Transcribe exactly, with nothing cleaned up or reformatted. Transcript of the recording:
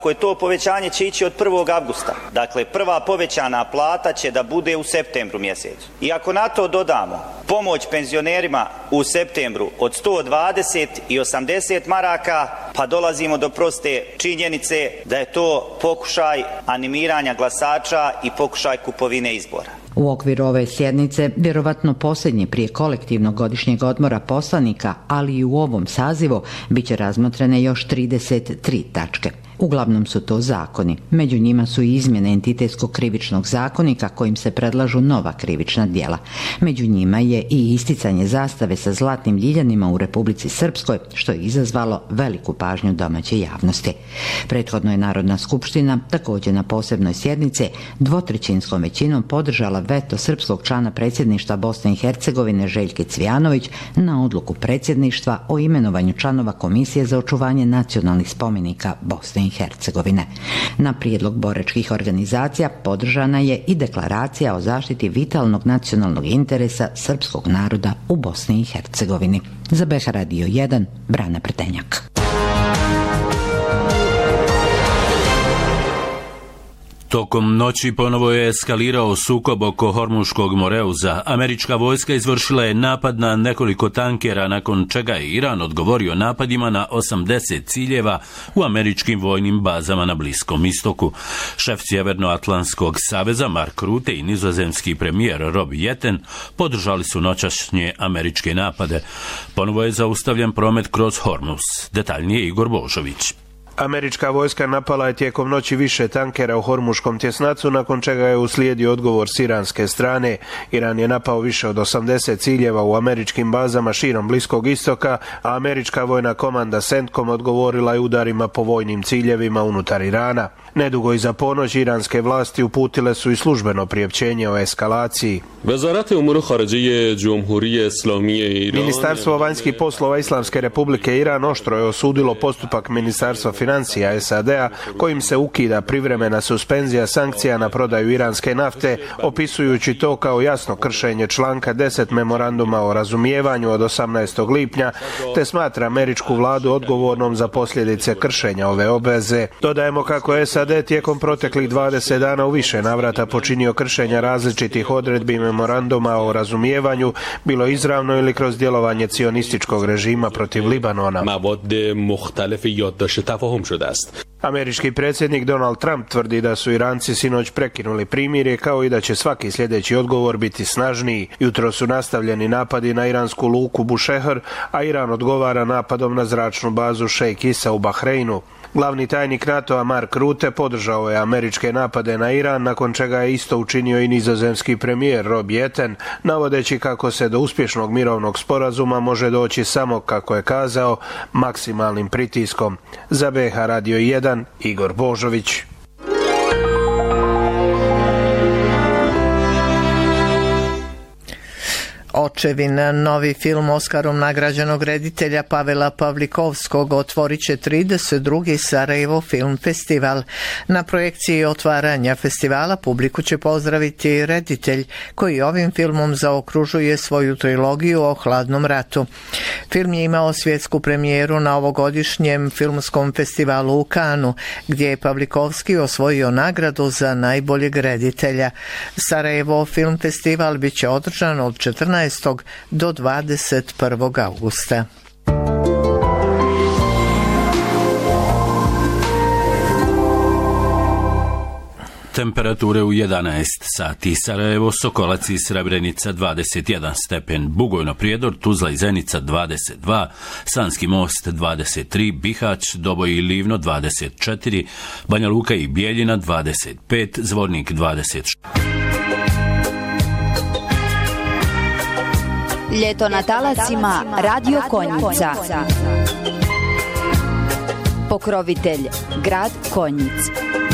Koje to povećanje će ići od prvog avgusta. Dakle, prva povećana plata će da bude u septembru mjesecu. I ako na to dodamo pomoć penzionerima u septembru od sto dvadeset i osamdeset maraka, pa dolazimo do proste činjenice da je to pokušaj animiranja glasača i pokušaj kupovine izbora. U okviru ove sjednice, vjerovatno posljednji prije kolektivnog godišnjeg odmora poslanika, ali i u ovom sazivu, bit će razmotrene još trideset tri tačke. Uglavnom su to zakoni. Među njima su i izmjene entitetskog krivičnog zakonika kojim se predlažu nova krivična djela. Među njima je i isticanje zastave sa zlatnim ljiljanima u Republici Srpskoj, što je izazvalo veliku pažnju domaće javnosti. Prethodno je Narodna skupština, također na posebnoj sjednici, dvotrećinskom većinom podržala veto srpskog člana predsjedništva Bosne i Hercegovine Željke Cvijanović na odluku predsjedništva o imenovanju članova Komisije za očuvanje nacionalnih spomenika Bosne i Hercegovine. Na prijedlog boračkih organizacija podržana je i deklaracija o zaštiti vitalnog nacionalnog interesa srpskog naroda u Bosni i Hercegovini. Za B H Radio jedan, Brana Prtenjak. Tokom noći ponovo je eskalirao sukob oko Hormuškog Moreuza. Američka vojska izvršila je napad na nekoliko tankera, nakon čega je Iran odgovorio napadima na osamdeset ciljeva u američkim vojnim bazama na Bliskom istoku. Šef Sjevernoatlantskog saveza Mark Rutte i nizozemski premijer Rob Jetten podržali su noćašnje američke napade. Ponovo je zaustavljen promet kroz Hormuz. Detaljnije Igor Božović. Američka vojska napala je tijekom noći više tankera u Hormuškom tjesnacu, nakon čega je uslijedio odgovor s iranske strane. Iran je napao više od osamdeset ciljeva u američkim bazama širom Bliskog istoka, a američka vojna komanda CENTCOM odgovorila je udarima po vojnim ciljevima unutar Irana. Nedugo iza ponoć iranske vlasti uputile su i službeno priopćenje o eskalaciji. Ministarstvo vanjskih poslova Islamske republike Iran oštro je osudilo postupak Ministarstva financija S A D-a kojim se ukida privremena suspenzija sankcija na prodaju iranske nafte, opisujući to kao jasno kršenje članka deset memoranduma o razumijevanju od osamnaestog lipnja, te smatra američku vladu odgovornom za posljedice kršenja ove obveze. Dodajemo kako S A D tijekom proteklih dvadeset dana u više navrata počinio kršenja različitih odredbi memoranduma o razumijevanju, bilo izravno ili kroz djelovanje cionističkog režima protiv Libanona. Američki predsjednik Donald Trump tvrdi da su Iranci sinoć prekinuli primirje, kao i da će svaki sljedeći odgovor biti snažniji. Jutro su nastavljeni napadi na iransku luku Bushehr, a Iran odgovara napadom na zračnu bazu Sheikh Isa u Bahreinu. Glavni tajnik NATO-a Mark Rutte podržao je američke napade na Iran, nakon čega je isto učinio i nizozemski premijer Rob Jetten, navodeći kako se do uspješnog mirovnog sporazuma može doći samo, kako je kazao, maksimalnim pritiskom. Za B H Radio jedan, Igor Božović. Očevin, novi film Oskarom nagrađenog reditelja Pavela Pavlikovskog, otvorit će trideset drugi Sarajevo film festival. Na projekciji otvaranja festivala publiku će pozdraviti reditelj koji ovim filmom zaokružuje svoju trilogiju o hladnom ratu. Film je imao svjetsku premijeru na ovogodišnjem filmskom festivalu u Kanu, gdje je Pavlikovski osvojio nagradu za najboljeg reditelja. Sarajevo film festival bit će održan od četrnaestog do dvadeset prvog augusta. Temperature u jedanaest sati. Sarajevo, Sokolac i Srebrenica dvadeset jedan stepen, Bugojno Prijedor, Tuzla i Zenica dvadeset dva, Sanski Most dvadeset tri, Bihać, Doboj i Livno dvadeset četiri, Banja Luka i Bijeljina dvadeset pet, Zvornik dvadeset šest. Ljeto na talasima Radio Konjica. Pokrovitelj Grad Konjic.